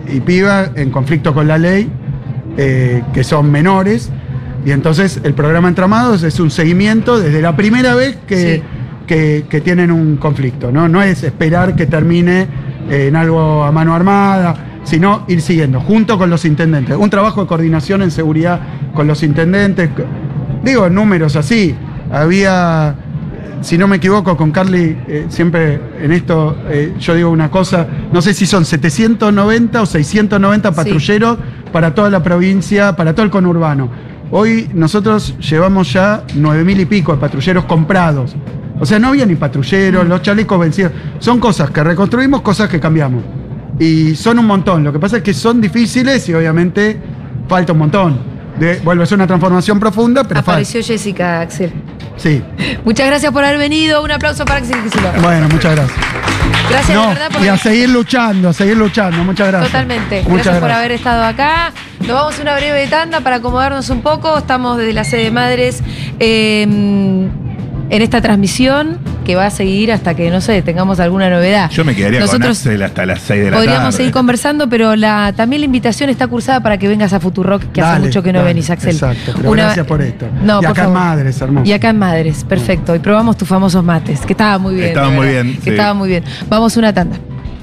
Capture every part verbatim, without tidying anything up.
y pibas en conflicto con la ley, eh, que son menores, y entonces el programa Entramados es un seguimiento desde la primera vez que, Sí. que, que tienen un conflicto, ¿no? No es esperar que termine eh, en algo a mano armada, sino ir siguiendo, junto con los intendentes. Un trabajo de coordinación en seguridad con los intendentes. Digo, números así. Había, si no me equivoco, con Carly, eh, siempre en esto eh, yo digo una cosa, no sé si son setecientos noventa o seiscientos noventa patrulleros sí. para toda la provincia, para todo el conurbano. Hoy nosotros llevamos ya nueve mil y pico de patrulleros comprados. O sea, no había ni patrulleros, mm. los chalecos vencidos. Son cosas que reconstruimos, cosas que cambiamos. Y son un montón. Lo que pasa es que son difíciles y obviamente falta un montón. De, vuelve a ser una transformación profunda, pero Apareció falta. Jessica, Axel. Sí. Muchas gracias por haber venido. Un aplauso para Axel Kicillof. Bueno, muchas gracias. Gracias, no, de verdad. Por y a seguir luchando, a seguir luchando. Muchas gracias. Totalmente. Muchas gracias, gracias por haber estado acá. Nos vamos a una breve tanda para acomodarnos un poco. Estamos desde la sede Madres eh, en esta transmisión que va a seguir hasta que, no sé, tengamos alguna novedad. Yo me quedaría Nosotros con Axel hasta las seis de la tarde. Podríamos seguir conversando, pero la, también la invitación está cursada para que vengas a Futurock, que dale, hace mucho que no dale, venís, Axel. Exacto, pero Una, gracias por esto. No, y por acá favor. en Madres, hermoso. Y acá en Madres, perfecto. Y probamos tus famosos mates, que estaba muy bien. Estaban muy bien, Que sí. estaba muy bien. Vamos a una tanda.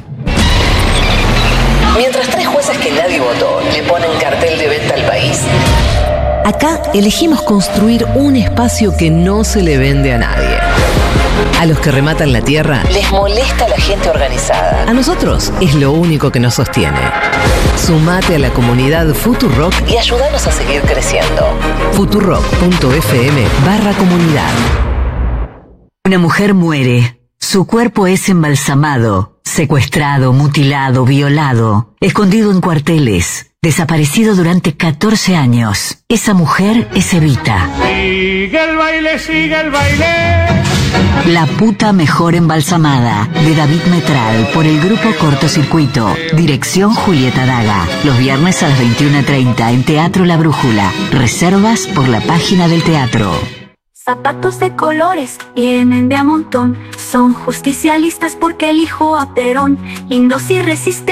Mientras tres jueces que nadie votó le ponen cartel de venta al país, acá elegimos construir un espacio que no se le vende a nadie. A los que rematan la tierra, les molesta la gente organizada. A nosotros es lo único que nos sostiene. Sumate a la comunidad Futurock y ayúdanos a seguir creciendo. Futurock.fm barra comunidad. Una mujer muere. Su cuerpo es embalsamado, secuestrado, mutilado, violado, escondido en cuarteles, desaparecido durante catorce años. Esa mujer es Evita. Sigue el baile, sigue el baile. La puta mejor embalsamada, de David Metral, por el grupo Cortocircuito. Dirección Julieta Daga. Los viernes a las veintiuna treinta en Teatro La Brújula. Reservas por la página del teatro. Zapatos de colores vienen de a montón. Son justicialistas porque elijo a Perón. Lindos y resistentes.